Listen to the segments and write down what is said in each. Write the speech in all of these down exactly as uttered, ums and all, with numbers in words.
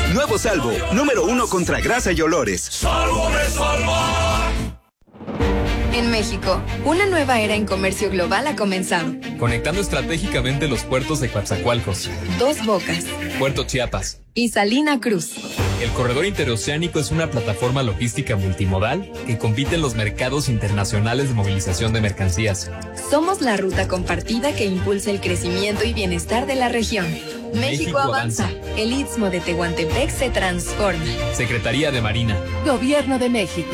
Nuevo Salvo, número uno contra grasa y olores. ¡Salvo de salvar! En México, una nueva era en comercio global ha comenzado. Conectando estratégicamente los puertos de Coatzacoalcos, Dos Bocas, Puerto Chiapas y Salina Cruz. El corredor interoceánico es una plataforma logística multimodal que compite en los mercados internacionales de movilización de mercancías. Somos la ruta compartida que impulsa el crecimiento y bienestar de la región. México, México avanza. avanza. El Istmo de Tehuantepec se transforma. Secretaría de Marina. Gobierno de México.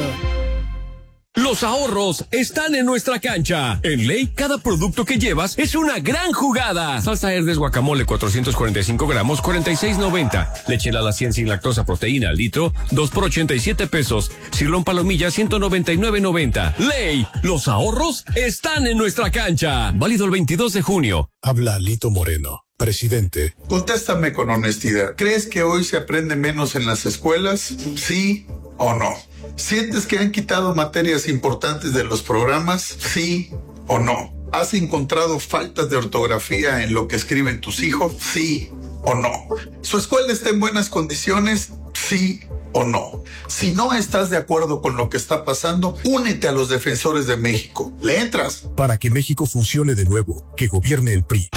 Los ahorros están en nuestra cancha. En Ley, cada producto que llevas es una gran jugada. Salsa Herdes guacamole cuatrocientos cuarenta y cinco gramos, cuarenta y seis noventa. Leche Lala cien sin lactosa proteína al litro, dos por ochenta y siete pesos. Cirlón palomilla ciento noventa y nueve noventa. Ley, los ahorros están en nuestra cancha. Válido el veintidós de junio. Habla Lito Moreno, presidente. Contéstame con honestidad. ¿Crees que hoy se aprende menos en las escuelas? ¿Sí o no? ¿Sientes que han quitado materias importantes de los programas? ¿Sí o no? ¿Has encontrado faltas de ortografía en lo que escriben tus hijos? ¿Sí o no? ¿Su escuela está en buenas condiciones? ¿Sí o no? Si no estás de acuerdo con lo que está pasando, únete a los defensores de México. ¿Le entras? Para que México funcione de nuevo, que gobierne el P R I.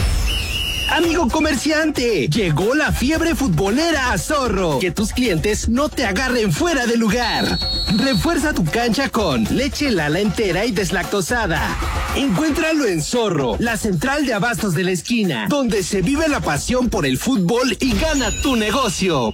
Amigo comerciante, llegó la fiebre futbolera a Zorro. Que tus clientes no te agarren fuera de lugar. Refuerza tu cancha con leche Lala entera y deslactosada. Encuéntralo en Zorro, la central de abastos de la esquina, donde se vive la pasión por el fútbol y gana tu negocio.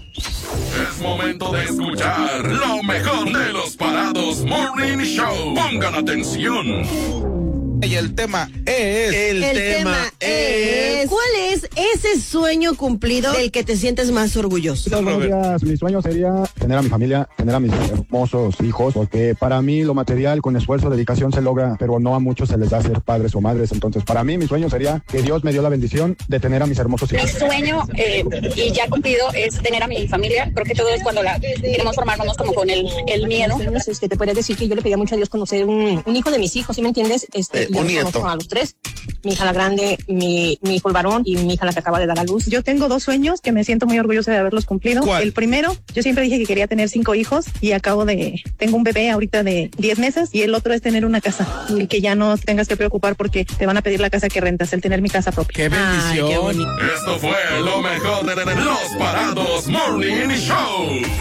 Es momento de escuchar lo mejor de los Parados Morning Show. Pongan atención. Y el tema es... El, el tema, tema es... ¿Cuál es ese sueño cumplido del que te sientes más orgulloso? Buenos días. Mi sueño sería tener a mi familia, tener a mis hermosos hijos, porque para mí lo material con esfuerzo, dedicación se logra, pero no a muchos se les da ser padres o madres. Entonces, para mí mi sueño sería que Dios me dio la bendición de tener a mis hermosos hijos. Mi sueño, eh, y ya cumplido, es tener a mi familia. Creo que todo es cuando la queremos formarnos como con el, el miedo. Este, te podría decir que yo le pedía mucho a Dios conocer un, un hijo de mis hijos, ¿sí me entiendes? Este, Eh, un nieto. A los tres, mi hija la grande, mi, mi hijo el varón y mi hija la que acaba de dar a luz. Yo tengo dos sueños que me siento muy orgullosa de haberlos cumplido. ¿Cuál? El primero, yo siempre dije que quería tener cinco hijos y acabo de, tengo un bebé ahorita de diez meses y el otro es tener una casa y que ya no tengas que preocupar porque te van a pedir la casa que rentas, el tener mi casa propia. ¡Qué bendición! Esto fue lo mejor de los Parados Morning Show.